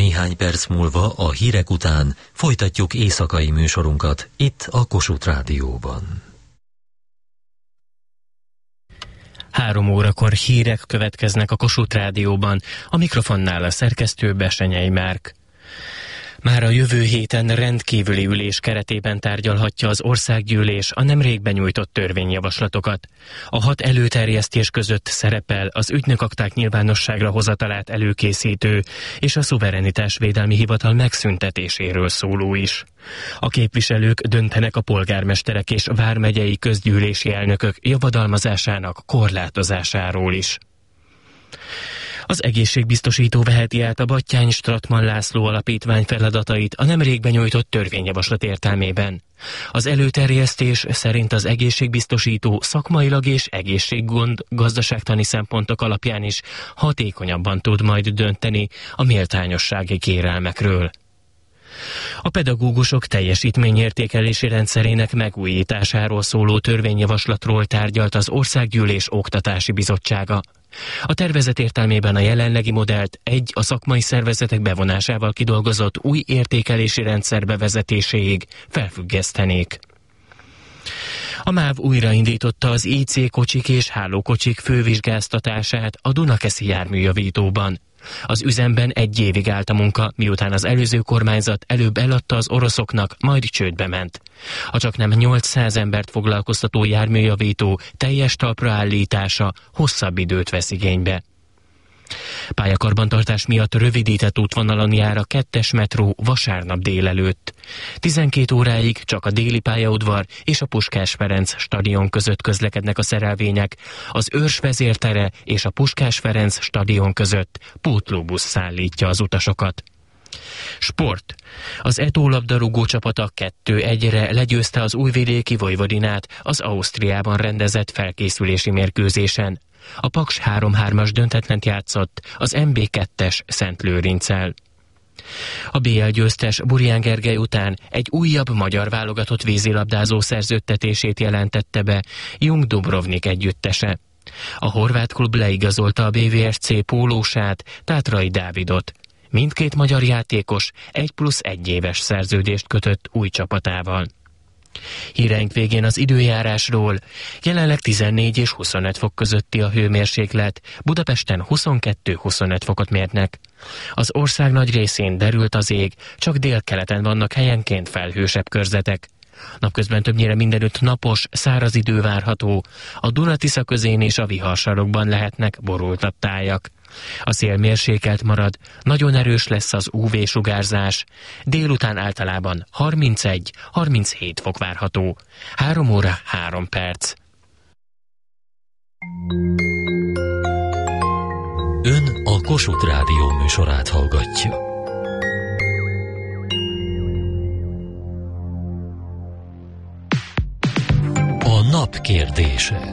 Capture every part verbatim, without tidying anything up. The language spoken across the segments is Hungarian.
Néhány perc múlva a hírek után folytatjuk éjszakai műsorunkat itt a Kossuth Rádióban. Három órakor hírek következnek a Kossuth Rádióban, a mikrofonnál a szerkesztő Besenyei Márk. Már a jövő héten rendkívüli ülés keretében tárgyalhatja az országgyűlés a nemrég benyújtott törvényjavaslatokat. A hat előterjesztés között szerepel az ügynökakták nyilvánosságra hozatalát előkészítő és a szuverenitásvédelmi hivatal megszüntetéséről szóló is. A képviselők döntenek a polgármesterek és vármegyei közgyűlési elnökök javadalmazásának korlátozásáról is. Az egészségbiztosító veheti át a Batthyány-Strattmann László Alapítvány feladatait a nemrég benyújtott törvényjavaslat értelmében. Az előterjesztés szerint az egészségbiztosító szakmailag és egészséggond gazdaságtani szempontok alapján is hatékonyabban tud majd dönteni a méltányossági kérelmekről. A pedagógusok teljesítményértékelési rendszerének megújításáról szóló törvényjavaslatról tárgyalt az Országgyűlés Oktatási Bizottsága. A tervezet értelmében a jelenlegi modellt egy a szakmai szervezetek bevonásával kidolgozott új értékelési rendszer bevezetéséig felfüggesztenék. A MÁV újraindította az í cé kocsik és hálókocsik fővizsgáztatását a Dunakeszi járműjavítóban. Az üzemben egy évig állt a munka, miután az előző kormányzat előbb eladta az oroszoknak, majd csődbe ment. A csaknem nyolcszáz embert foglalkoztató járműjavító teljes talpra állítása hosszabb időt vesz igénybe. Pályakarbantartás miatt rövidített útvonalon jár a kettes metró vasárnap délelőtt. tizenkét óráig csak a déli pályaudvar és a Puskás Ferenc stadion között közlekednek a szerelvények, az Őrs vezértere és a Puskás Ferenc stadion között pótlóbusz szállítja az utasokat. Sport. Az é té o labdarúgó csapata kettő egyre legyőzte az Újvidéki Vojvodinát az Ausztriában rendezett felkészülési mérkőzésen. A Paks három-hármas döntetlent játszott az em bé kettes Szentlőrinccel. A bé el győztes Burján Gergely után egy újabb magyar válogatott vízilabdázó szerződtetését jelentette be Jung Dubrovnik együttese. A horvát klub leigazolta a bé vé es cé pólósát, Tátrai Dávidot. Mindkét magyar játékos egy plusz egy éves szerződést kötött új csapatával. Híreink végén az időjárásról. Jelenleg tizennégy és huszonöt fok közötti a hőmérséklet, Budapesten huszonkettő-huszonöt fokot mérnek. Az ország nagy részén derült az ég, csak délkeleten vannak helyenként felhősebb körzetek. Napközben többnyire mindenütt napos, száraz idő várható, a Duna-Tisza közén és a viharsarokban lehetnek borultabb tájak. A szél mérsékelt marad, nagyon erős lesz az ú vé-sugárzás, délután általában harmincegy-harminchét fok várható. három óra három perc. Ön a Kossuth Rádió műsorát hallgatja. A nap kérdése.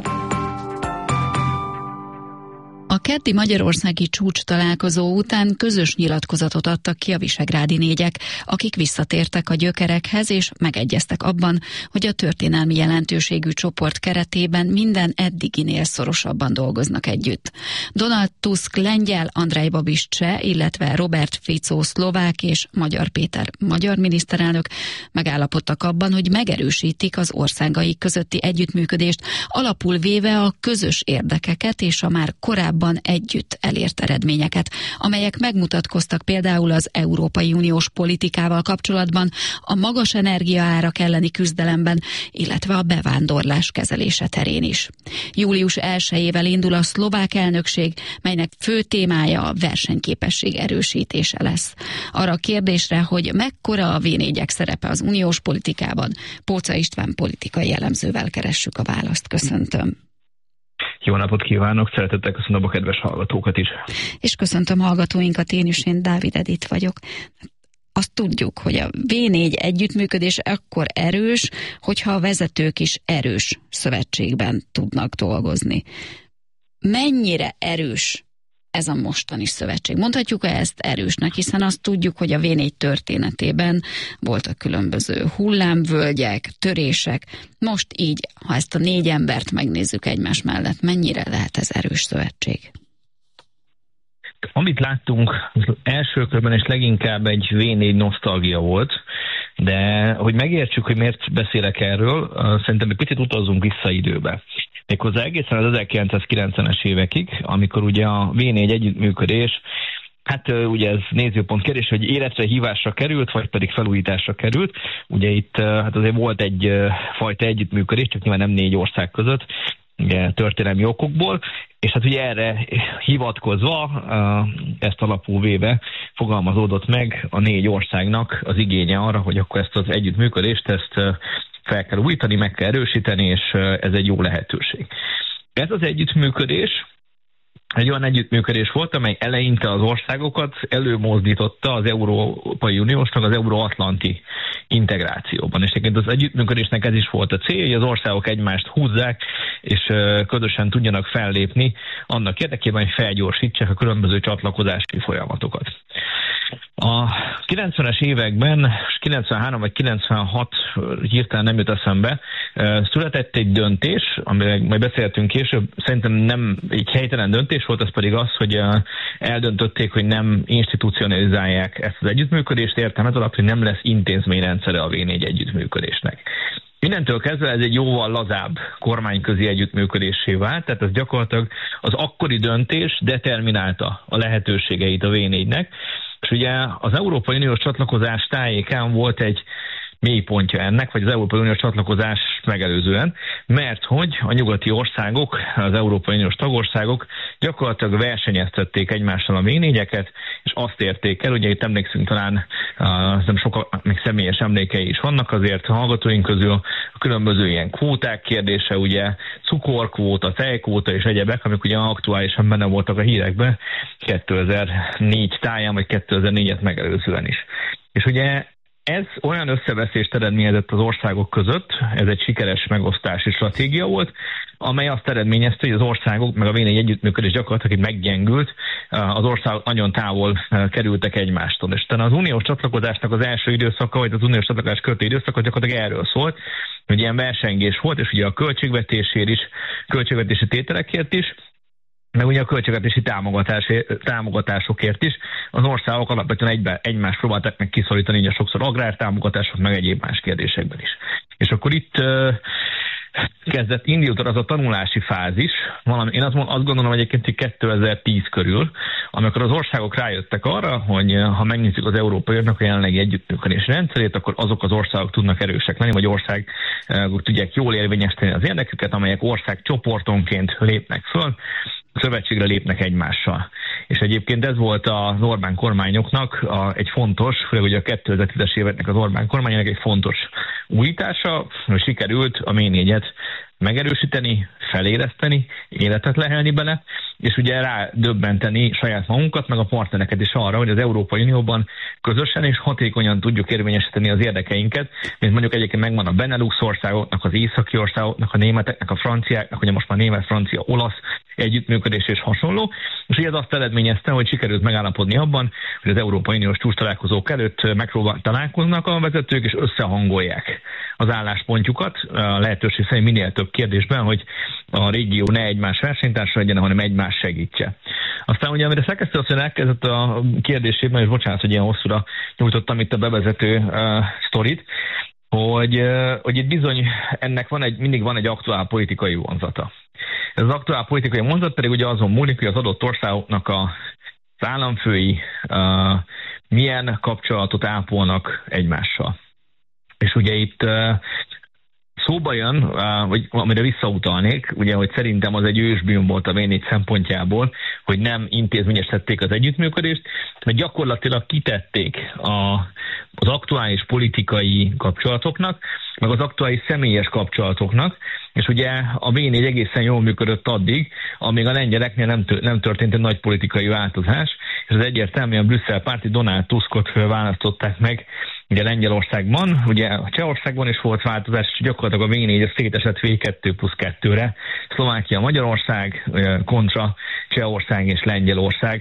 A keddi magyarországi csúcs találkozó után közös nyilatkozatot adtak ki a visegrádi négyek, akik visszatértek a gyökerekhez és megegyeztek abban, hogy a történelmi jelentőségű csoport keretében minden eddiginél szorosabban dolgoznak együtt. Donald Tusk lengyel, Andrej Babiš cseh, illetve Robert Fico szlovák és Magyar Péter magyar miniszterelnök megállapodtak abban, hogy megerősítik az országaik közötti együttműködést, alapul véve a közös érdekeket és a már korábban együtt elért eredményeket, amelyek megmutatkoztak például az Európai Uniós politikával kapcsolatban, a magas energiaárak elleni küzdelemben, illetve a bevándorlás kezelése terén is. július elsejével indul a szlovák elnökség, melynek fő témája a versenyképesség erősítése lesz. Arra a kérdésre, hogy mekkora a vé négyek szerepe az uniós politikában, Póca István politikai elemzővel keressük a választ. Köszöntöm. Jó napot kívánok, szeretettel köszönöm a kedves hallgatókat is. És köszöntöm hallgatóinkat, én is, én Dávid Edith vagyok. Azt tudjuk, hogy a vé négy együttműködés akkor erős, hogyha a vezetők is erős szövetségben tudnak dolgozni. Mennyire erős ez a mostani szövetség? Mondhatjuk-e ezt erősnek, hiszen azt tudjuk, hogy a vé négy történetében voltak különböző hullámvölgyek, törések. Most így, ha ezt a négy embert megnézzük egymás mellett, mennyire lehet ez erős szövetség? Amit láttunk az első körben és leginkább egy vé négy nosztalgia volt, de hogy megértsük, hogy miért beszélek erről, szerintem egy picit utazzunk vissza időbe. Méghozzá egészen az ezerkilencszázkilencvenes évekig, amikor ugye a vé négy együttműködés, hát ugye ez nézőpont kérdés, hogy életre hívásra került, vagy pedig felújításra került. Ugye itt hát azért volt egy fajta együttműködés, csak nyilván nem négy ország között, ugye, történelmi okokból, és hát ugye erre hivatkozva, ezt alapul véve fogalmazódott meg a négy országnak az igénye arra, hogy akkor ezt az együttműködést, ezt fel kell újítani, meg kell erősíteni, és ez egy jó lehetőség. Ez az együttműködés egy olyan együttműködés volt, amely eleinte az országokat előmozdította az Európai Uniósnak az euróatlanti integrációban. És egyébként az együttműködésnek ez is volt a cél, hogy az országok egymást húzzák, és közösen tudjanak fellépni annak érdekében, hogy felgyorsítsák a különböző csatlakozási folyamatokat. A kilencvenes években, kilencvenhárom vagy kilencvenhat, hirtelen nem jut eszembe, született egy döntés, amiről majd beszéltünk később, szerintem nem egy helytelen döntés volt, az pedig az, hogy eldöntötték, hogy nem institucionalizálják ezt az együttműködést, értem ez alatt, hogy nem lesz intézményrendszere a vé négy együttműködésnek. Innentől kezdve ez egy jóval lazább kormányközi együttműködéssé vált, tehát ez gyakorlatilag az akkori döntés determinálta a lehetőségeit a vé négynek, és ugye az Európai Uniós csatlakozás tájékán volt egy mélypontja ennek, vagy az Európai Uniós csatlakozás megelőzően, mert hogy a nyugati országok, az Európai Uniós tagországok gyakorlatilag versenyeztették egymással a vé négyeket, és azt érték el, ugye itt emlékszünk talán, nem sokkal még személyes emlékei is vannak azért a hallgatóink közül, a különböző ilyen kvóták kérdése, ugye cukorkvóta, tejkvóta és egyebek, amik ugye aktuálisan benne voltak a hírekben kétezer-négy táján, vagy kétezer-négyet megelőzően is. És ugye ez olyan összeveszést eredményezett az országok között, ez egy sikeres megosztási stratégia volt, amely azt eredményezte, hogy az országok, meg a vé négy együttműködés gyakorlatilag meggyengült, az országok nagyon távol kerültek egymástól. És talán az uniós csatlakozásnak az első időszaka, vagy az uniós csatlakozás követő időszaka gyakorlatilag erről szólt, hogy ilyen versengés volt, és ugye a költségvetésért is, költségvetési tételekért is, meg ugye a költségvetési támogatás, támogatásokért is az országok alapvetően egybe, egymást próbálták meg kiszorítani, ugye sokszor agrártámogatások, meg egyéb más kérdésekben is. És akkor itt uh, kezdett, indult az a tanulási fázis, valami, én azt, azt gondolom egyébként, hogy kétezer-tíz körül, amikor az országok rájöttek arra, hogy ha megnézzük az Európai Uniónak a jelenlegi együttműködési rendszerét, akkor azok az országok tudnak erősek lenni, vagy országok tudják jól érvényesíteni az érdeküket, amelyek ország csoportonként lépnek föl, szövetségre lépnek egymással. És egyébként ez volt az Orbán kormányoknak a, egy fontos, főleg ugye a kétezer-tízes éveknek az Orbán kormányának egy fontos újítása, hogy sikerült a vé négyet megerősíteni, feléleszteni, életet lehelni bele, és ugye rádöbbenteni saját magunkat, meg a partnereket is arra, hogy az Európai Unióban közösen és hatékonyan tudjuk érvényesíteni az érdekeinket, mint mondjuk egyébként megvan a Benelux országoknak, az északi országoknak, a németeknek, a franciáknak, ugye most már német, francia, olasz együttműködés és hasonló, és ez azt eredményezte, hogy sikerült megállapodni abban, hogy az Európai Uniós csúcs találkozók előtt megpróbál találkoznak a vezetők, és összehangolják az álláspontjukat, a lehetőség szerint minél több kérdésben, hogy a régió ne egymás versenytársa legyen, hanem egymás segítse. Aztán ugye, amire szerkesztő asszony elkezdett a kérdésében, és bocsánat, hogy ilyen hosszúra nyújtottam itt a bevezető uh, sztorit, hogy, uh, hogy itt bizony ennek van egy, mindig van egy aktuál politikai vonzata. Ez az aktuál politikai vonzat pedig ugye azon múlik, hogy az adott országoknak a, az államfői uh, milyen kapcsolatot ápolnak egymással. És ugye itt uh, szóba jön, vagy amire visszautalnék, ugye, hogy szerintem az egy ősbűn volt a vé négy szempontjából, hogy nem intézményesítették az együttműködést, mert gyakorlatilag kitették a, az aktuális politikai kapcsolatoknak, meg az aktuális személyes kapcsolatoknak, és ugye a vé négy egészen jól működött addig, amíg a lengyeleknél nem, tör, nem történt egy nagy politikai változás, és az egyértelműen Brüsszel párti Donald Tuskot választották meg ugye Lengyelországban, ugye a Csehországban is volt változás, és gyakorlatilag a vé négy szétesett vé kettő plusz kettőre, Szlovákia, Magyarország kontra Csehország és Lengyelország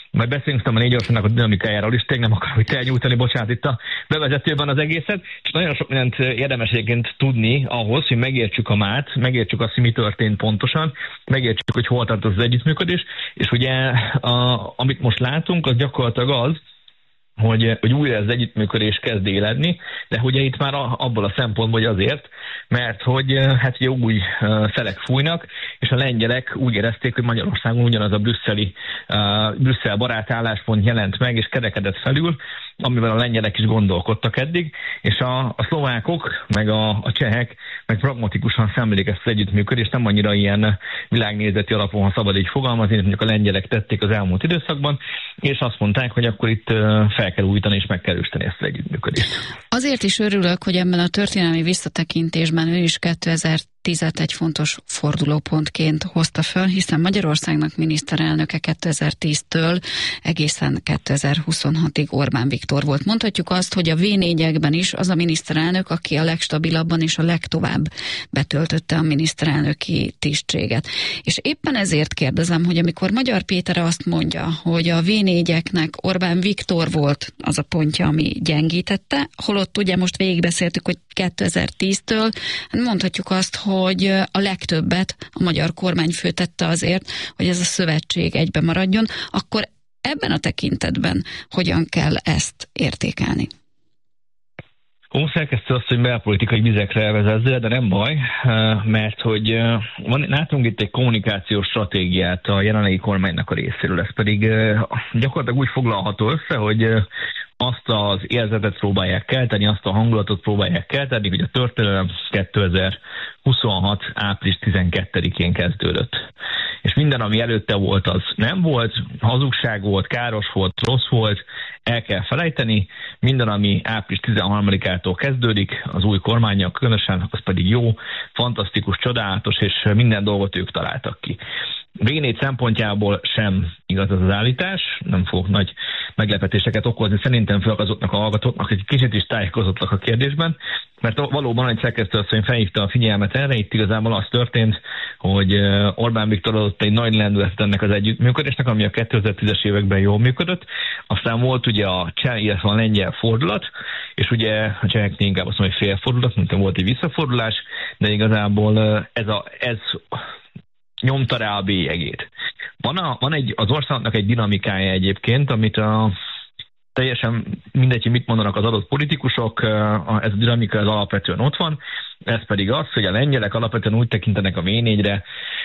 majd beszélünk a négy országnak a dinamikájáról is, tényleg nem akarom itt elnyújtani, bocsánat, itt a bevezetőben az egészet, és nagyon sok mindent érdemes egyébként tudni ahhoz, hogy megértsük a mát, megértsük azt, hogy mi történt pontosan, megértsük, hogy hol tart az együttműködés, és ugye a, amit most látunk, az gyakorlatilag az, hogy, hogy újra ez együttműködés kezd éledni, de ugye itt már abból a szempontból, hogy azért, mert hogy hát ugye új szelek fújnak, és a lengyelek úgy érezték, hogy Magyarországon ugyanaz a brüsszeli, uh, Brüsszel barát álláspont jelent meg, és kerekedett felül, amivel a lengyelek is gondolkodtak eddig, és a, a szlovákok, meg a, a csehek meg pragmatikusan szemlélik ezt az együttműködést, nem annyira ilyen világnézeti alapon, ha szabad így fogalmazni, mondjuk a lengyelek tették az elmúlt időszakban, és azt mondták, hogy akkor itt fel kell újítani és meg kell erősíteni ezt az együttműködést. Azért is örülök, hogy ebben a történelmi visszatekintésben ő is kétezer-tízet egy fontos fordulópontként hozta föl, hiszen Magyarországnak miniszterelnöke kétezer-tíztől egészen kétezer-huszonhatig Orbán Viktor volt. Mondhatjuk azt, hogy a vé négyekben is az a miniszterelnök, aki a legstabilabban és a legtovább betöltötte a miniszterelnöki tisztséget. És éppen ezért kérdezem, hogy amikor Magyar Péter azt mondja, hogy a vé négyeknek Orbán Viktor volt az a pontja, ami gyengítette, holott ugye most végigbeszéltük, hogy kétezer-tíztől mondhatjuk azt, hogy a legtöbbet a magyar kormányfő tette azért, hogy ez a szövetség egybe maradjon, akkor ebben a tekintetben hogyan kell ezt értékelni? Szerkesztő azt, hogy belpolitikai vizekre vezetze, de nem baj, mert hogy van, látunk itt egy kommunikációs stratégiát a jelenlegi kormánynak a részéről, ez pedig gyakorlatilag úgy foglalható össze, hogy azt az érzetet próbálják kelteni, azt a hangulatot próbálják kelteni, hogy a történelem kétezer-huszonhat április tizenkettedikén kezdődött. És minden, ami előtte volt, az nem volt, hazugság volt, káros volt, rossz volt, el kell felejteni, minden, ami április tizenharmadikától kezdődik, az új kormánnyal különösen, az pedig jó, fantasztikus, csodálatos, és minden dolgot ők találtak ki. vé négy szempontjából sem igaz az az állítás, nem fogok nagy meglepetéseket okozni, szerintem főleg azoknak a hallgatóknak, akik kicsit is tájékozottak a kérdésben, mert valóban egy szerkesztő asszony felhívta a figyelmet erre, itt igazából az történt, hogy Orbán Viktor adott egy nagy lendületet ennek az együttműködésnek, ami a kétezer-tízes években jól működött, aztán volt ugye a cseh, illetve a lengyel fordulat, és ugye a cseheknél inkább azt mondom, hogy félfordulat, mint volt egy visszafordulás, de igazából ez, a, ez nyomta rá a bélyegét. Van, a, van egy, az országnak egy dinamikája egyébként, amit a, teljesen mindegy, hogy mit mondanak az adott politikusok, a, ez a dinamika az alapvetően ott van, ez pedig az, hogy a lengyelek alapvetően úgy tekintenek a vé négyre,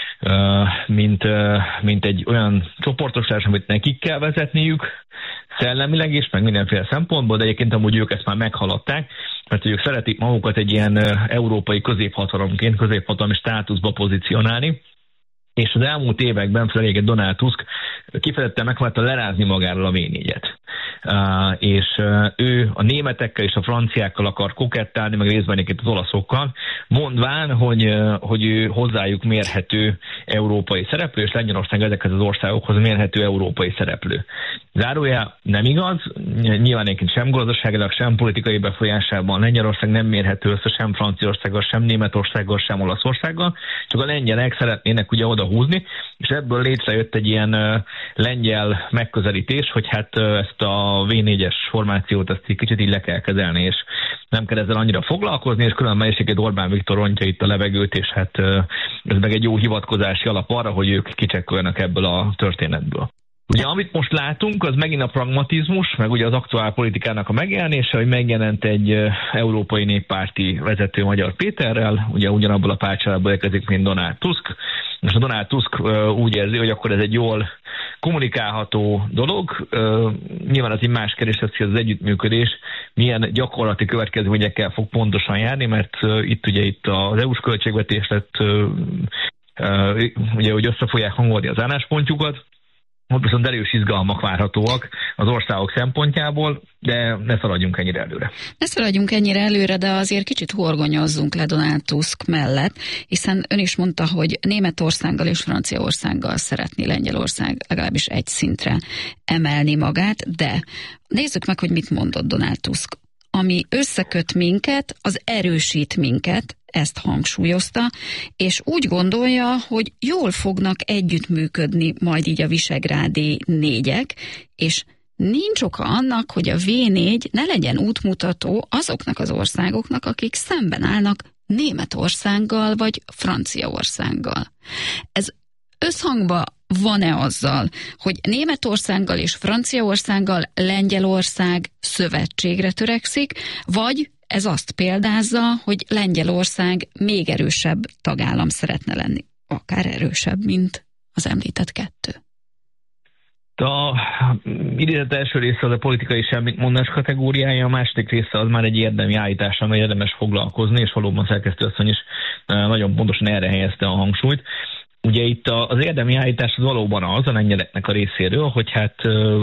mint, mint egy olyan csoportosulás, amit nekik kell vezetniük, szellemileg is, meg mindenféle szempontból, de egyébként amúgy ők ezt már meghaladták, mert ők szeretik magukat egy ilyen európai középhatalomként, középhatalmi státuszba pozícionálni, és az elmúlt években főleg Donald Tusk kifejezetten megpróbálta lerázni magáról a vé négyet. Uh, és uh, ő a németekkel és a franciákkal akar kokettálni, meg részben egyébként az olaszokkal, mondván, hogy, uh, hogy ő hozzájuk mérhető európai szereplő, és Lengyelország ezekhez az országokhoz mérhető európai szereplő. Zárójel nem igaz, nyilván egyébként sem gazdaságilag, sem politikai befolyásában Lengyelország nem mérhető össze sem Franciaországgal, sem Németországgal, sem Olaszországgal, csak a lengyelek szeretnének ugye oda húzni, és ebből létrejött egy ilyen uh, lengyel megközelítés, hogy hát uh, ezt a vé négyes formációt ezt egy kicsit így le kell kezelni, és nem kell ezzel annyira foglalkozni, és különben is egy Orbán Viktor rontja itt a levegőt, és hát uh, ez meg egy jó hivatkozási alap arra, hogy ők kicsekkoljanak ebből a történetből. Ugye amit most látunk, az megint a pragmatizmus, meg ugye az aktuál politikának a megjelenése, hogy megjelent egy uh, európai néppárti vezető Magyar Péterrel, ugye ugyanabból a pártcsaládból érkezik, mint Donald Tusk, és a Donald Tusk uh, úgy érzi, hogy akkor ez egy jól kommunikálható dolog. Uh, nyilván az egy más kérdés, hogy az együttműködés milyen gyakorlati következményekkel fog pontosan járni, mert uh, itt ugye itt az é u-s költségvetés lett, uh, uh, ugye, hogy össze fogják hangolni az álláspontjukat, ott viszont erős izgalmak várhatóak az országok szempontjából, de ne szaladjunk ennyire előre. Ne szaladjunk ennyire előre, de azért kicsit horgonyozzunk le Donald Tusk mellett, hiszen ön is mondta, hogy Németországgal és Franciaországgal szeretné Lengyelország legalábbis egy szintre emelni magát, de nézzük meg, hogy mit mondott Donald Tusk. ami összeköt minket, az erősít minket, ezt hangsúlyozta, és úgy gondolja, hogy jól fognak együttműködni majd így a visegrádi négyek, és nincs oka annak, hogy a vé négy ne legyen útmutató azoknak az országoknak, akik szemben állnak Németországgal vagy Franciaországgal. Ez összhangban van-e azzal, hogy Németországgal és Franciaországgal Lengyelország szövetségre törekszik, vagy ez azt példázza, hogy Lengyelország még erősebb tagállam szeretne lenni, akár erősebb, mint az említett kettő? A idézet első része az a politikai semmitmondás kategóriája, a második része az már egy érdemi állítás, amely érdemes foglalkozni, és valóban szerkesztőasszony is nagyon pontosan erre helyezte a hangsúlyt. Ugye itt az érdemi állítás az valóban az a lengyeleknek a részéről, hogy hát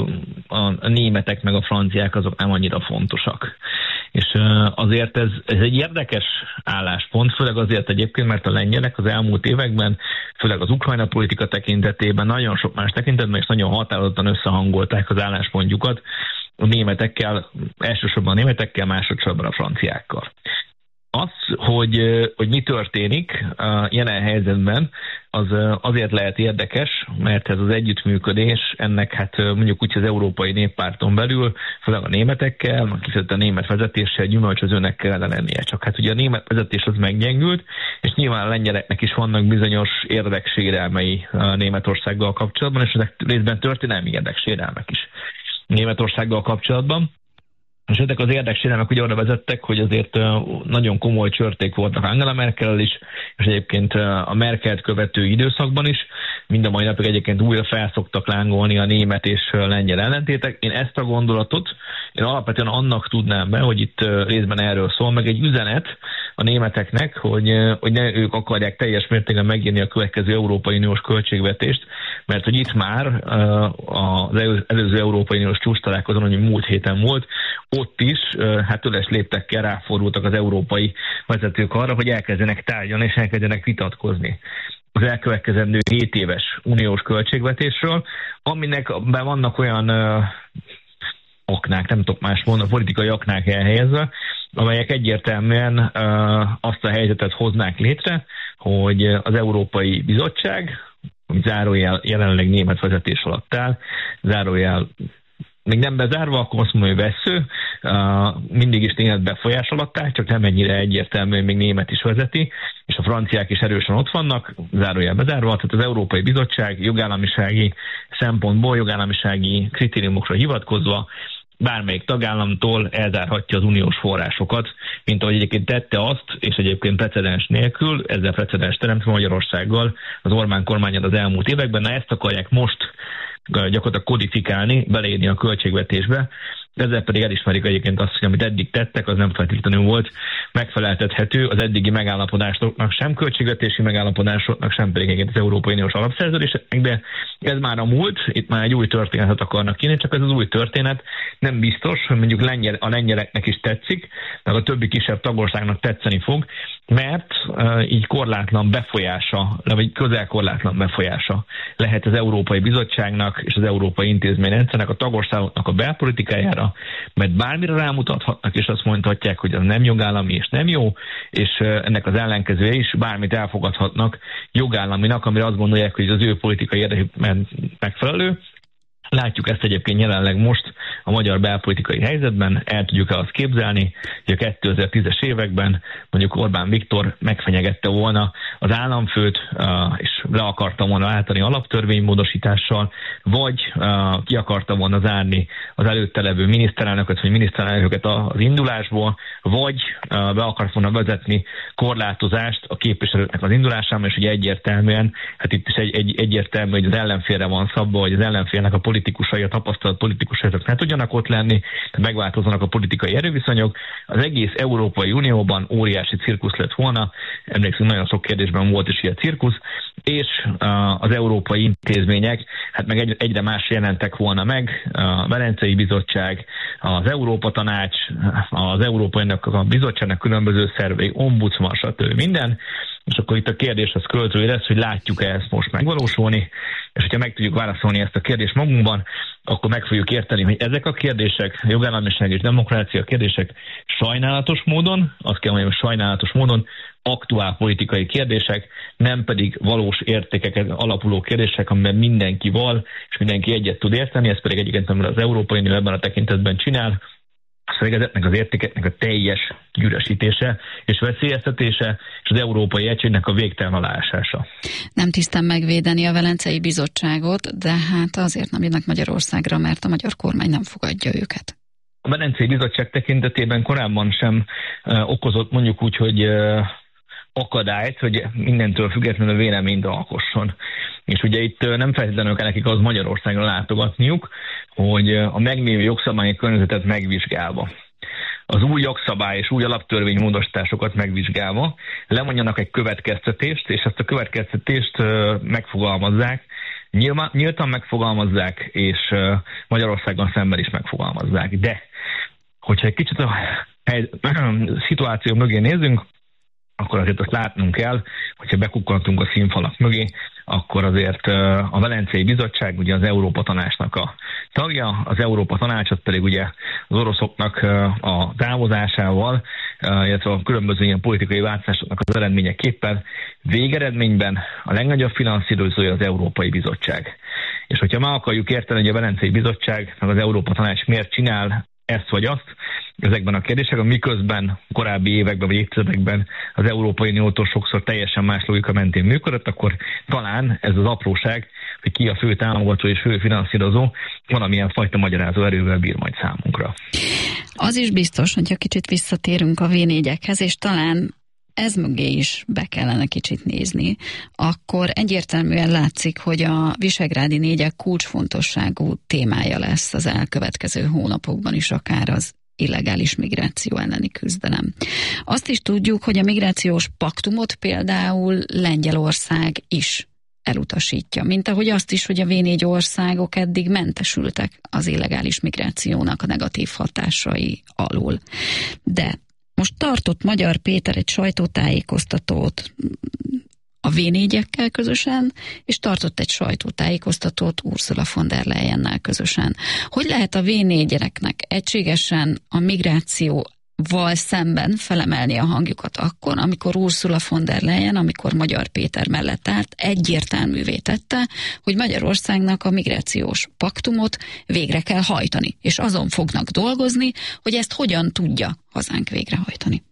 a németek meg a franciák azok nem annyira fontosak. És azért ez, ez egy érdekes álláspont, főleg azért egyébként, mert a lengyelek az elmúlt években, főleg az Ukrajna politika tekintetében, nagyon sok más tekintetben és nagyon határozottan összehangolták az álláspontjukat a németekkel, elsősorban a németekkel, másodszorban a franciákkal. Az, hogy, hogy mi történik a jelen helyzetben, az azért lehet érdekes, mert ez az együttműködés, ennek hát mondjuk úgy az Európai Néppárton belül, főleg a németekkel, kifejezetten a német vezetéssel gyümölcsözőnek kellene lennie. Csak hát ugye a német vezetés az meggyengült, és nyilván a lengyeleknek is vannak bizonyos érdeksérelmei Németországgal kapcsolatban, és ezek részben történelmi érdeksérelmek is Németországgal kapcsolatban. És ezek az érdeksérelmek ugye arra vezettek, hogy azért nagyon komoly csörték voltak Angela Merkellel is, és egyébként a Merkelt követő időszakban is. Mind a mai napig egyébként újra felszoktak lángolni a német és lengyel ellentétek. Én ezt a gondolatot, én alapvetően annak tudnám be, hogy itt részben erről szól, meg egy üzenet a németeknek, hogy, hogy ne ők akarják teljes mértékben megírni a következő Európai Uniós költségvetést, mert hogy itt már az előző Európai Uniós csúcs találkozón, ami múlt héten volt, ott is hát töles léptekkel ráfordultak az európai vezetők arra, hogy elkezdenek tárgyalni és elkezdenek vitatkozni az elkövetkezendő hét éves uniós költségvetésről, aminek be vannak olyan uh, aknák, nem tudok más mondani, politikai aknák elhelyezve, amelyek egyértelműen uh, azt a helyzetet hoznák létre, hogy az Európai Bizottság, ami zárójel jelenleg német vezetés alatt áll, zárójel még nem bezárva, akkor azt mondja, hogy vessző, uh, mindig is német befolyás alatt áll, csak nem ennyire egyértelmű, hogy még német is vezeti, és a franciák is erősen ott vannak, zárójel bezárva, tehát az Európai Bizottság jogállamisági szempontból, jogállamisági kritériumokra hivatkozva bármelyik tagállamtól elzárhatja az uniós forrásokat, mint ahogy egyébként tette azt, és egyébként precedens nélkül, ezzel precedens teremtve Magyarországgal az Orbán kormányon az elmúlt években, na ezt akarják most gyakorlatilag kodifikálni, beleírni a költségvetésbe, ezzel pedig elismerik egyébként azt, hogy amit eddig tettek, az nem feltétlenül volt megfeleltethető az eddigi megállapodásoknak, sem költségvetési megállapodásoknak, sem pedig egyébként az Európai Uniós alapszerződésnek, de ez már a múlt, itt már egy új történetet akarnak írni, csak ez az új történet nem biztos, hogy mondjuk lengyel, a lengyeleknek is tetszik, meg a többi kisebb tagországnak tetszeni fog, mert uh, így korlátlan befolyása, vagy közel korlátlan befolyása lehet az Európai Bizottságnak és az Európai Intézményrendszernek, a tagországoknak a belpolitikájára, mert bármire rámutathatnak, és azt mondhatják, hogy az nem jogállami és nem jó, és ennek az ellenkezője is bármit elfogadhatnak jogállaminak, amire azt gondolják, hogy az ő politikai érdekükben megfelelő. Látjuk ezt egyébként jelenleg most a magyar belpolitikai helyzetben, el tudjuk-e azt képzelni, hogy a kétezer-tízes években mondjuk Orbán Viktor megfenyegette volna az államfőt, és le akarta volna állítani alaptörvénymódosítással, vagy ki akarta volna zárni az előtte levő miniszterelnököt, vagy miniszterelnököket az indulásból, vagy be akart volna vezetni korlátozást a képviselőknek az indulásában, és ugye egyértelműen, hát itt is egy, egy, egyértelmű, hogy az ellenfélre van szabva, hogy az ellenfélnek a politikusai, a tapasztalat politikusai ne tudjanak ott lenni, megváltozzanak a politikai erőviszonyok. Az egész Európai Unióban óriási cirkusz lett volna, emlékszünk, nagyon sok kérdésben volt is ilyen cirkusz, és az európai intézmények, hát meg egyre más jelentek volna meg, a Velencei Bizottság, az Európa Tanács, az Európai a Bizottságnak különböző szervei, ombudsman, stb. Minden, és akkor itt a kérdés az költői lesz, hogy látjuk-e ezt most megvalósulni, és hogyha meg tudjuk válaszolni ezt a kérdést magunkban, akkor meg fogjuk érteni, hogy ezek a kérdések, jogállamiság és demokrácia kérdések sajnálatos módon, azt kell mondjam, sajnálatos módon aktuál politikai kérdések, nem pedig valós értékeket alapuló kérdések, amiben mindenki val, és mindenki egyet tud érteni, ez pedig egyébként az Európai Unió ebben a tekintetben csinál, szóval ezeknek az értékeknek a teljes gyűrösítése és veszélyeztetése, és az Európai Egységnek a végtelen aláásása. Nem tisztán megvédeni a Velencei Bizottságot, de hát azért nem jönnek Magyarországra, mert a magyar kormány nem fogadja őket. A Velencei Bizottság tekintetében korábban sem uh, okozott mondjuk úgy, hogy uh, akadályt, hogy mindentől függetlenül véleményt alkosson. És ugye itt nem feltétlenül kell nekik az Magyarországra látogatniuk, hogy a meglévő jogszabályi környezetet megvizsgálva, az új jogszabály és új alaptörvénymódosításokat megvizsgálva lemondjanak egy következtetést, és ezt a következtetést megfogalmazzák, nyilván, nyíltan megfogalmazzák, és Magyarországon szemben is megfogalmazzák. De, hogyha egy kicsit a hely, szituáció mögé nézünk, akkor azért azt látnunk kell, hogyha bekukkantunk a színfalak mögé, akkor azért a Velencei Bizottság ugye az Európa Tanácsnak a tagja, az Európa Tanácsot pedig ugye az oroszoknak a távozásával, illetve a különböző ilyen politikai változásoknak az eredményeképpen végeredményben a legnagyobb finanszírozója az Európai Bizottság. És hogyha meg akarjuk érteni, hogy a Velencei Bizottság, meg az Európa Tanács miért csinál ezt vagy azt, ezekben a kérdésekben, miközben korábbi években vagy évtizedekben az Európai Uniótól sokszor teljesen más logika mentén működött, akkor talán ez az apróság, hogy ki a fő támogató és fő finanszírozó, valamilyen fajta magyarázó erővel bír majd számunkra. Az is biztos, hogyha kicsit visszatérünk a vé négyekhez, és talán ez mögé is be kellene kicsit nézni, akkor egyértelműen látszik, hogy a visegrádi négyek kulcsfontosságú témája lesz az elkövetkező hónapokban is, akár az illegális migráció elleni küzdelem. Azt is tudjuk, hogy a migrációs paktumot például Lengyelország is elutasítja, mint ahogy azt is, hogy a vé négy országok eddig mentesültek az illegális migrációnak a negatív hatásai alól. De most tartott Magyar Péter egy sajtótájékoztatót a vé négyekkel közösen, és tartott egy sajtótájékoztatót Ursula von der Leyennel közösen. Hogy lehet a vé négyeknek egységesen a migrációval szemben felemelni a hangjukat akkor, amikor Ursula von der Leyen, amikor Magyar Péter mellett állt, egyértelművé tette, hogy Magyarországnak a migrációs paktumot végre kell hajtani, és azon fognak dolgozni, hogy ezt hogyan tudja hazánk végrehajtani.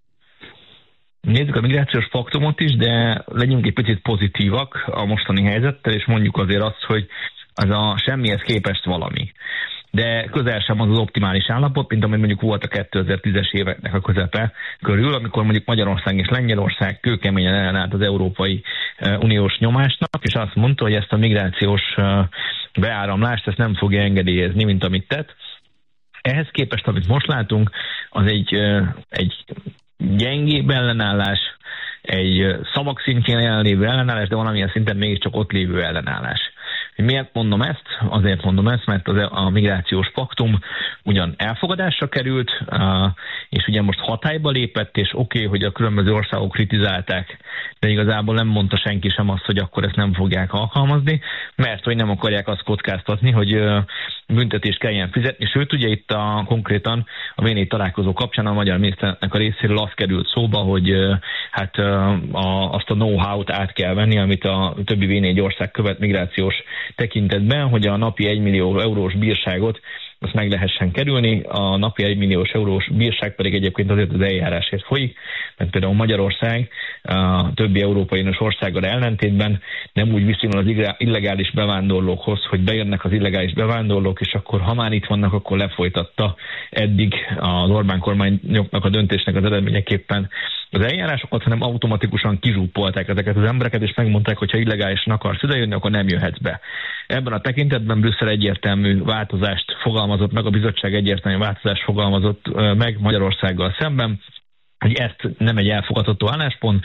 Nézzük a migrációs paktumot is, de legyünk egy picit pozitívak a mostani helyzettel, és mondjuk azért azt, hogy az a semmihez képest valami. De közel sem az az optimális állapot, mint amely mondjuk volt a kétezer-tízes éveknek a közepe körül, amikor mondjuk Magyarország és Lengyelország kőkeményen ellenállt az Európai Uniós nyomásnak, és azt mondta, hogy ezt a migrációs beáramlást ezt nem fogja engedélyezni, mint amit tett. Ehhez képest, amit most látunk, az egy, egy gyengébb ellenállás, egy szavak szintjén jelenlévő ellenállás, de valamilyen szinten mégiscsak ott lévő ellenállás. Miért mondom ezt? Azért mondom ezt, mert az a migrációs paktum ugyan elfogadásra került, és ugye most hatályba lépett, és oké, okay, hogy a különböző országok kritizálták, de igazából nem mondta senki sem azt, hogy akkor ezt nem fogják alkalmazni, mert hogy nem akarják azt kockáztatni, hogy büntetést kelljen fizetni, sőt ugye itt a, konkrétan a vé négy találkozó kapcsán a magyar miniszternek a részéről az került szóba, hogy hát a, azt a know-how-t át kell venni, amit a többi vé négy ország követ migrációs tekintetben, hogy a napi egymillió eurós bírságot azt meg lehessen kerülni, a napi egymilliós eurós bírság pedig egyébként azért az eljárásért folyik, mert például Magyarország a többi Európai Uniós országgal ellentétben nem úgy viszonyul az illegális bevándorlókhoz, hogy bejönnek az illegális bevándorlók, és akkor ha már itt vannak, akkor lefolytatta eddig az Orbán kormányoknak a döntésnek az eredményeképpen az eljárásokat, hanem automatikusan kizsúpolták ezeket az embereket, és megmondták, hogy ha illegálisan akarsz idejönni, akkor nem jöhetsz be. Ebben a tekintetben Brüsszel egyértelmű változást fogalmazott meg, a bizottság egyértelmű változást fogalmazott meg Magyarországgal szemben, hogy ezt nem egy elfogadható álláspont,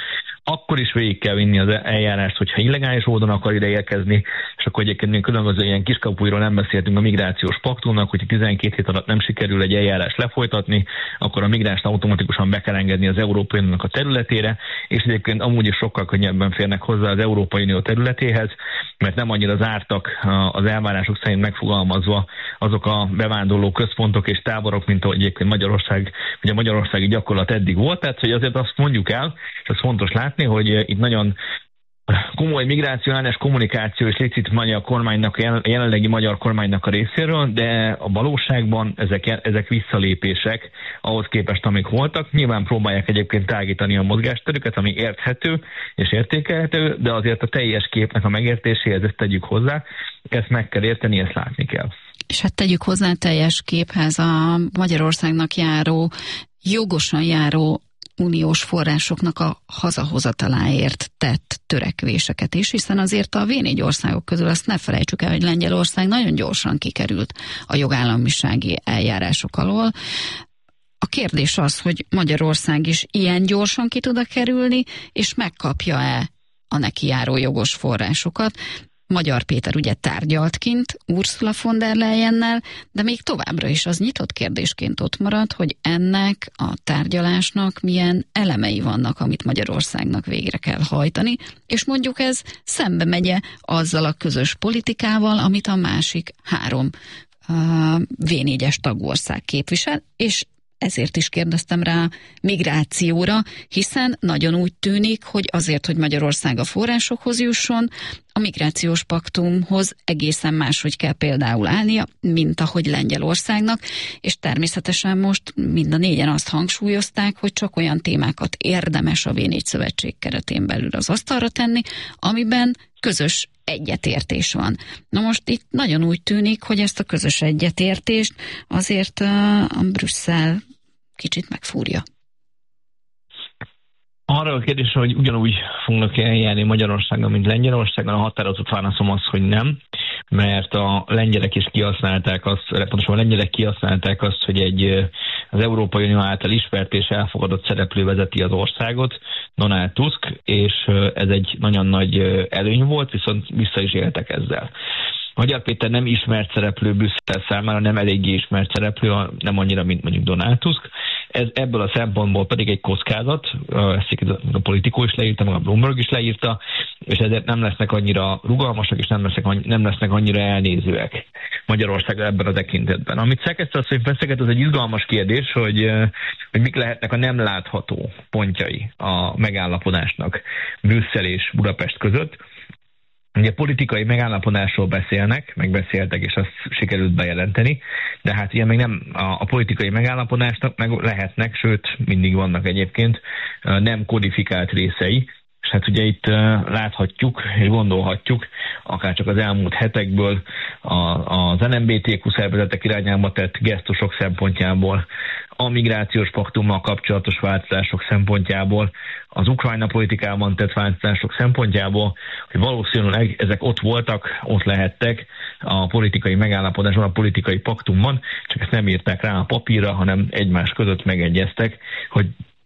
akkor is végig kell vinni az eljárást, hogyha illegális módon akar ide érkezni, és akkor egyébként különböző ilyen kiskapujról nem beszéltünk a migrációs paktumnak, hogyha tizenkét hét alatt nem sikerül egy eljárást lefolytatni, akkor a migránst automatikusan be kell engedni az Európai Uniónak a területére, és egyébként amúgy is sokkal könnyebben férnek hozzá az Európai Unió területéhez, mert nem annyira zártak az elvárások szerint megfogalmazva azok a bevándorló központok és táborok, mint ahogy egyébként Magyarország, vagy a magyarországi gyakorlat eddig volt. Tehát, hogy azért azt mondjuk el, és az fontos látni, hogy itt nagyon komoly migrációs kommunikáció és licit magyar kormánynak, jelenlegi magyar kormánynak a részéről, de a valóságban ezek, ezek visszalépések ahhoz képest, amik voltak. Nyilván próbálják egyébként tágítani a mozgásterüket, ami érthető és értékelhető, de azért a teljes képnek a megértéséhez ezt tegyük hozzá, ezt meg kell érteni, ezt látni kell. És hát tegyük hozzá a teljes képhez a Magyarországnak járó, jogosan járó uniós forrásoknak a hazahozataláért tett törekvéseket is, hiszen azért a vé négy országok közül azt ne felejtsük el, hogy Lengyelország nagyon gyorsan kikerült a jogállamisági eljárások alól. A kérdés az, hogy Magyarország is ilyen gyorsan ki tud kerülni, és megkapja-e a neki járó jogos forrásokat. Magyar Péter ugye tárgyalt kint Ursula von der Leyennel, de még továbbra is az nyitott kérdésként ott marad, hogy ennek a tárgyalásnak milyen elemei vannak, amit Magyarországnak végre kell hajtani, és mondjuk ez szembe megye azzal a közös politikával, amit a másik három uh, vé négyes tagország képvisel, és ezért is kérdeztem rá migrációra, hiszen nagyon úgy tűnik, hogy azért, hogy Magyarország a forrásokhoz jusson, a migrációs paktumhoz egészen máshogy kell például állnia, mint ahogy Lengyelországnak, és természetesen most mind a négyen azt hangsúlyozták, hogy csak olyan témákat érdemes a vé négy szövetség keretén belül az asztalra tenni, amiben közös egyetértés van. Na most itt nagyon úgy tűnik, hogy ezt a közös egyetértést azért a, a Brüsszel kicsit megfúrja. Arra a kérdésre, hogy ugyanúgy fognak eljárni Magyarországon, mint Lengyelországon, a határozott válaszom az, hogy nem, mert a lengyelek is kihasználták azt, pontosan a lengyelek kihasználták azt, hogy egy az Európai Unió által ismert és elfogadott szereplő vezeti az országot, Donald Tusk, és ez egy nagyon nagy előny volt, viszont vissza is éltek ezzel. Magyar Péter nem ismert szereplő Brüsszel számára, nem eléggé ismert szereplő, nem annyira, mint mondjuk Donald Tusk. Ez ebből a szempontból pedig egy kockázat, ezt a Politico is leírta, meg a Bloomberg is leírta, és ezért nem lesznek annyira rugalmasak, és nem lesznek, nem lesznek annyira elnézőek Magyarországra ebben a tekintetben. Amit Szerkesztő asszony feszeget, az egy izgalmas kérdés, hogy, hogy mik lehetnek a nem látható pontjai a megállapodásnak Brüsszel és Budapest között. Ugye politikai megállapodásról beszélnek, megbeszéltek, és azt sikerült bejelenteni, de hát ugye még nem a, a politikai megállapodásnak meg lehetnek, sőt, mindig vannak egyébként nem kodifikált részei, és hát ugye itt láthatjuk és gondolhatjuk, akár csak az elmúlt hetekből az en em bé té kú szervezetek irányába tett gesztusok szempontjából, a migrációs paktummal kapcsolatos változások szempontjából, az Ukrajna politikában tett változások szempontjából, hogy valószínűleg ezek ott voltak, ott lehettek a politikai megállapodásban, a politikai paktumban, csak ezt nem írták rá a papírra, hanem egymás között megegyeztek, hogy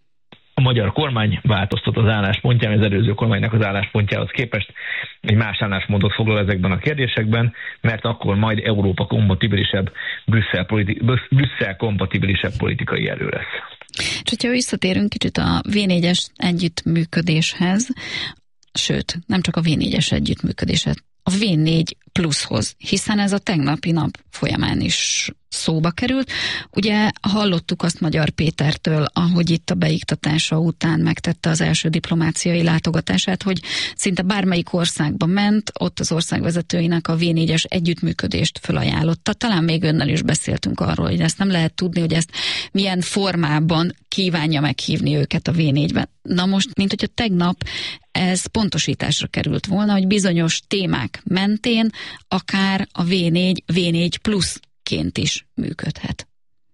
a magyar kormány változtat az álláspontján, az előző kormánynak az álláspontjához képest egy más állásmódot foglal ezekben a kérdésekben, mert akkor majd Európa kompatibilisebb, Brüsszel, politi- Brüsszel kompatibilisebb politikai erő lesz. És hogyha visszatérünk kicsit a vé négyes együttműködéshez, sőt, nem csak a vé négyes együttműködéshez, a vé négy pluszhoz, hiszen ez a tegnapi nap folyamán is szóba került. Ugye hallottuk azt Magyar Pétertől, ahogy itt a beiktatása után megtette az első diplomáciai látogatását, hogy szinte bármelyik országba ment, ott az ország vezetőinek a vé négyes együttműködést felajánlotta. Talán még önnel is beszéltünk arról, hogy ezt nem lehet tudni, hogy ezt milyen formában kívánja meghívni őket a vé négyben. Na most, mint hogyha tegnap ez pontosításra került volna, hogy bizonyos témák mentén akár a vé négy, vé négy pluszként is működhet.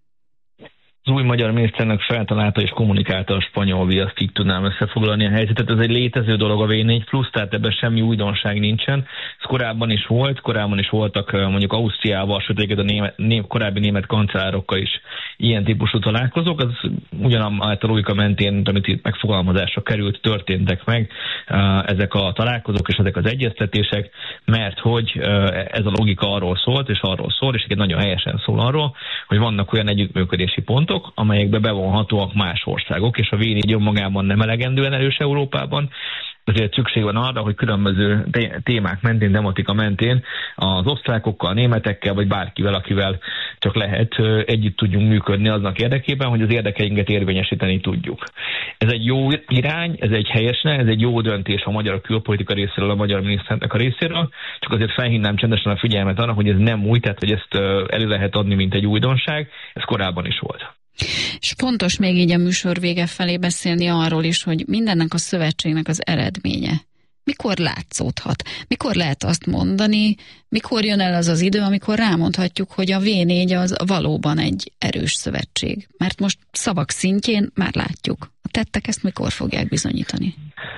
Az új magyar miniszterelnök feltalálta és kommunikálta a spanyol viaszt, így tudnám összefoglalni a helyzetet. Ez egy létező dolog a vé négy plusz, tehát ebben semmi újdonság nincsen. Ez korábban is volt, korábban is voltak mondjuk Ausztriával, sőt a német, német, korábbi német kancellárokkal is ilyen típusú találkozók, az ugyanamellett a logika mentén, amit itt megfogalmazásra került, történtek meg ezek a találkozók és ezek az egyeztetések, mert hogy ez a logika arról szólt, és arról szól, és nagyon helyesen szól arról, hogy vannak olyan együttműködési pontok, amelyekbe bevonhatóak más országok, és a vé négy önmagában nem elegendően erős Európában, ezért szükség van arra, hogy különböző témák mentén, tematika mentén az osztrákokkal, a németekkel, vagy bárkivel, akivel csak lehet, együtt tudjunk működni aznak érdekében, hogy az érdekeinket érvényesíteni tudjuk. Ez egy jó irány, ez egy helyes, ez egy jó döntés a magyar külpolitika részéről, a magyar miniszternek a részéről, csak azért felhívnám csendesen a figyelmet arra, hogy ez nem új, tehát hogy ezt elő lehet adni, mint egy újdonság, ez korábban is volt. És fontos még így a műsor vége felé beszélni arról is, hogy mindennek a szövetségnek az eredménye mikor látszódhat? Mikor lehet azt mondani, mikor jön el az az idő, amikor rámondhatjuk, hogy a vé négy az valóban egy erős szövetség? Mert most szavak szintjén már látjuk. A tettek ezt mikor fogják bizonyítani?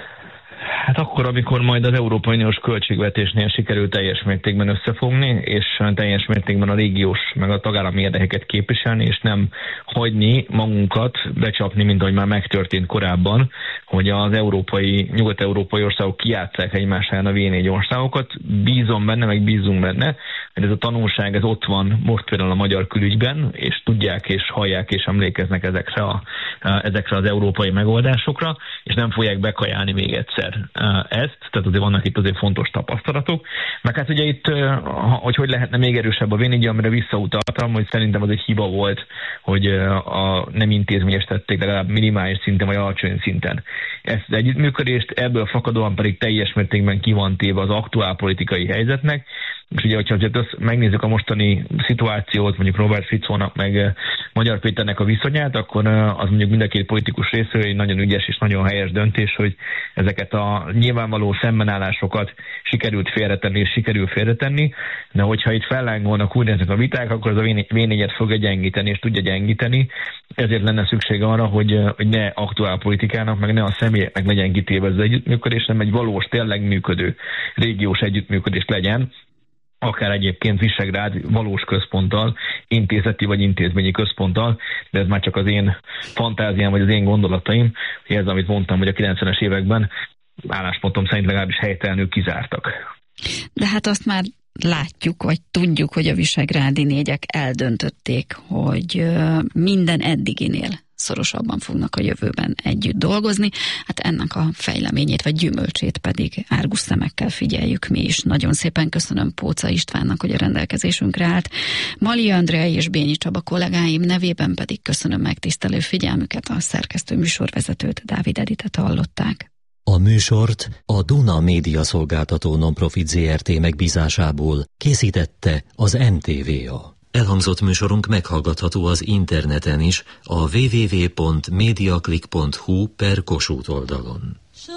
Hát akkor, amikor majd az Európai Uniós költségvetésnél sikerül teljes mértékben összefogni, és teljes mértékben a régiós, meg a tagállami érdekeket képviselni, és nem hagyni magunkat becsapni, mint ahogy már megtörtént korábban, hogy az európai, nyugat-európai országok kijátsszák egymás ellen a vé négy országokat. Bízom benne, meg bízunk benne, hogy ez a tanulság ez ott van most például a magyar külügyben, és tudják, és hallják, és emlékeznek ezekre, a, ezekre az európai megoldásokra, és nem fogják bekajálni még egyszer ezt, tehát azért vannak itt azért fontos tapasztalatok. Meg hát ugye itt, hogy hogy lehetne még erősebb a vé négy, amire visszautaltam, hogy szerintem az egy hiba volt, hogy a nem intézményes tették legalább minimális szinten, vagy alacsony szinten. Ezt az együttműködést, ebből fakadóan pedig teljes mértékben ki van téve az aktuál politikai helyzetnek, és ugye, hogyha azért megnézzük a mostani szituációt, mondjuk Robert Ficónak meg Magyar Péternek a viszonyát, akkor az mondjuk mind a két politikus részéről egy nagyon ügyes és nagyon helyes döntés, hogy ezeket a nyilvánvaló szembenállásokat sikerült félretenni és sikerül félretenni, de hogyha itt fellángolnak úgy ezek a viták, akkor az a vé négyet fogja gyengíteni és tudja gyengíteni, ezért lenne szükség arra, hogy, hogy ne aktuál politikának, meg ne a személyeknek legyen kitéve az együttműködés, hanem egy valós, tényleg működő régiós együttműködés legyen, akár egyébként Visegrád valós központtal, intézeti vagy intézményi központtal, de ez már csak az én fantáziám, vagy az én gondolataim, hogy ez, amit mondtam, hogy a kilencvenes években álláspontom szerint legalábbis helytelenül kizártak. De hát azt már látjuk, vagy tudjuk, hogy a visegrádi négyek eldöntötték, hogy minden eddiginél szorosabban fognak a jövőben együtt dolgozni. Hát ennek a fejleményét vagy gyümölcsét pedig árgus szemekkel figyeljük mi is. Nagyon szépen köszönöm Póca Istvánnak, hogy a rendelkezésünkre állt. Mali Andrea és Bényi Csaba kollégáim nevében pedig köszönöm megtisztelő figyelmüket, a szerkesztő műsorvezetőt, Dávid Editet hallották. A műsort a Duna Média Szolgáltató Nonprofit zé er té megbízásából készítette az em té vé á. Elhangzott műsorunk meghallgatható az interneten is, a double-u double-u double-u pont mediaclick pont hu per Kossuth oldalon.